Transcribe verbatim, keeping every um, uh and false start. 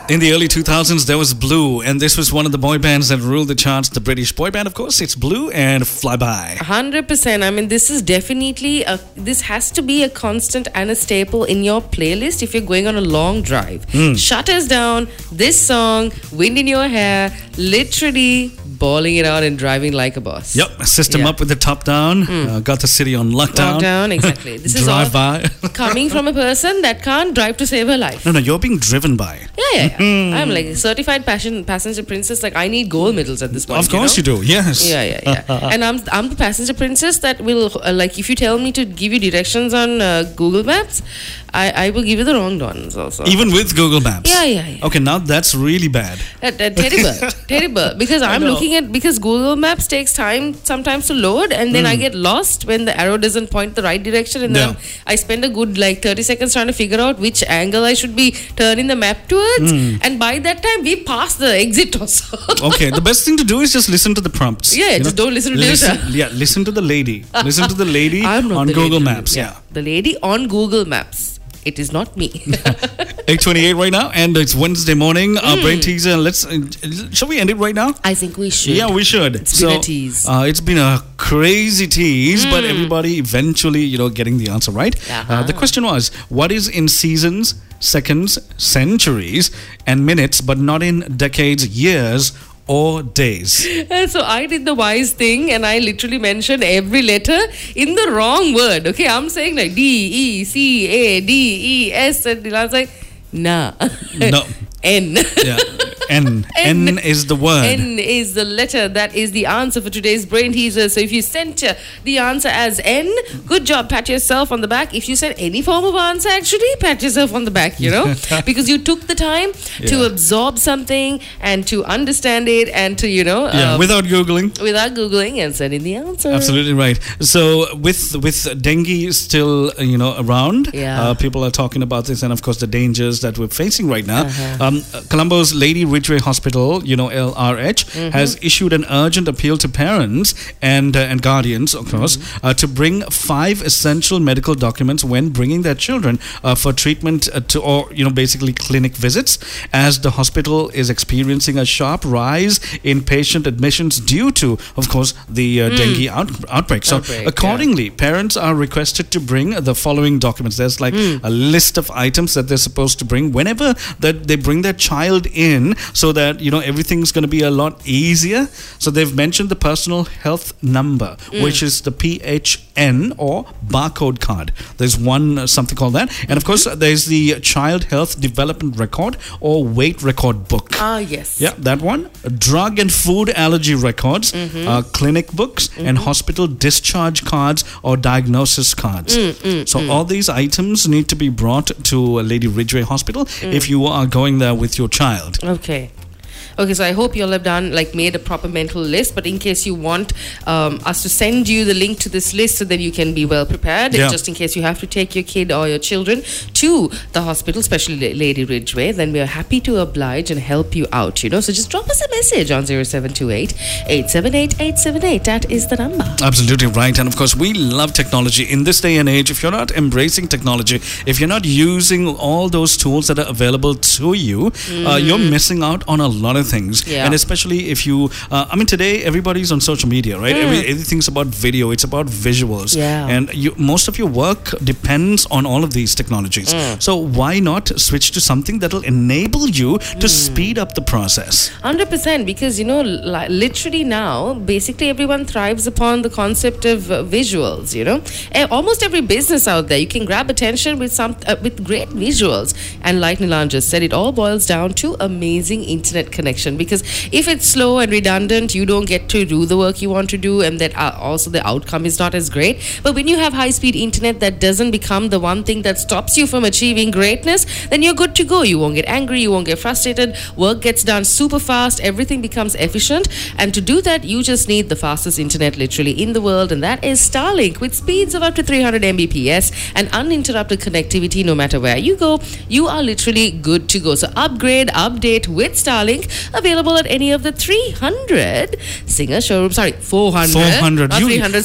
In the early two thousands, there was Blue, and this was one of the boy bands that ruled the charts. The British boy band, of course, it's Blue and Flyby. one hundred percent. I mean, this is definitely, a, this has to be a constant and a staple in your playlist if you're going on a long drive. Mm. Shutters down, this song, wind in your hair, literally bawling it out and driving like a boss. Yep, system Yeah. up with the top down, Mm. uh, got the city on lockdown. Lockdown, exactly. This is Drive all by. coming from a person that can't drive to save her life. No, no, you're being driven by. Yeah, yeah, yeah. I'm like a certified passion, passenger princess. Like, I need gold medals at this point. Of course you, you, know? do, yes. Yeah, yeah, yeah. And I'm I'm the passenger princess that will, uh, like, if you tell me to give you directions on uh, Google Maps, I, I will give you the wrong ones also. Even with Google Maps? Yeah, yeah, yeah. Okay, now that's really bad. Uh, uh, terrible, terrible. Because I'm know. looking at, because Google Maps takes time sometimes to load, and then Mm. I get lost when the arrow doesn't point the right direction, and then Yeah. I spend a good like thirty seconds trying to figure out which angle I should be turning the map towards, Mm. and by that time we pass the exit also. Okay, the best thing to do is just listen to the prompts. Yeah, you just know? don't listen to listen, yourself. Yeah, listen to the lady. Listen to the lady I'm not on the Google lady. Maps. Yeah. The lady on Google Maps. It is not me. eight twenty-eight right now, and it's Wednesday morning. Our Mm. brain teaser. Let's. Uh, shall we end it right now? I think we should. Yeah, we should. It's so, been a tease. Uh, it's been a crazy tease, but Mm. everybody eventually, you know, getting the answer right. Uh-huh. Uh, the question was, what is in seasons, seconds, centuries, and minutes, but not in decades, years, or days? And so I did the wise thing, and I literally mentioned every letter in the wrong word. Okay, I'm saying like D, E, C, A, D, E, S, and Dilan's like, nah. No. N. Yeah. N. N. N is the word. N is the letter. That is the answer for today's brain teaser. So if you sent uh, the answer as N, good job. Pat yourself on the back. If you said any form of answer, actually, pat yourself on the back, you know, because you took the time to Yeah. absorb something and to understand it and to, you know, Yeah, uh, without Googling. without Googling and sending the answer. Absolutely right. So with with dengue still uh, you know around, Yeah. uh, people are talking about this, and of course the dangers that we're facing right now. Uh-huh. Um, uh, Colombo's Lady Ridgeway Hospital, you know L R H, Mm-hmm. has issued an urgent appeal to parents and uh, and guardians, of course, Mm-hmm. uh, to bring five essential medical documents when bringing their children uh, for treatment uh, to or you know basically clinic visits, as the hospital is experiencing a sharp rise in patient admissions due to, of course, the uh, dengue out- outbreak. So Outbreak, accordingly, parents are requested to bring the following documents. There's like a list of items that they're supposed to bring whenever that they bring their child in, so that you know everything's going to be a lot easier. So they've mentioned the personal health number, which is the P H N or barcode card. There's one uh, something called that, and of course there's the child health development record or weight record book. Ah, yes. Yeah, that one. Drug and food allergy records, uh, clinic books, and hospital discharge cards or diagnosis cards. So all these items need to be brought to uh, Lady Ridgeway Hospital if you are going there with your child. Okay. Okay, so I hope you'll have done, like, made a proper mental list. But in case you want um, us to send you the link to this list so that you can be well prepared, Yeah. just in case you have to take your kid or your children to the hospital, especially Lady Ridgeway, then we are happy to oblige and help you out, you know. So just drop us a message on zero seven two eight, eight seven eight, eight seven eight. That is the number. Absolutely right. And of course, we love technology. In this day and age, if you're not embracing technology, if you're not using all those tools that are available to you, uh, you're missing out on a lot of things. Yeah. And especially if you, uh, I mean, today everybody's on social media, right? Every, everything's about video, it's about visuals. Yeah. And you, most of your work depends on all of these technologies. So why not switch to something that'll enable you to speed up the process? one hundred percent, because, you know, li- literally now, basically everyone thrives upon the concept of uh, visuals, you know. Eh, almost every business out there, you can grab attention with some uh, with great visuals. And like Nilan just said, it all boils down to amazing internet connection. Because if it's slow and redundant, you don't get to do the work you want to do, and that uh, also the outcome is not as great. But when you have high-speed internet that doesn't become the one thing that stops you from achieving greatness, then you're good to go. You won't get angry, you won't get frustrated, work gets done super fast, everything becomes efficient. And to do that, you just need the fastest internet literally in the world, and that is Starlink, with speeds of up to three hundred megabits per second and uninterrupted connectivity no matter where you go. You are literally good to go. So upgrade, update with Starlink, available at any of the three hundred Singer showrooms. Sorry, four hundred. four hundred. Not You- three hundred.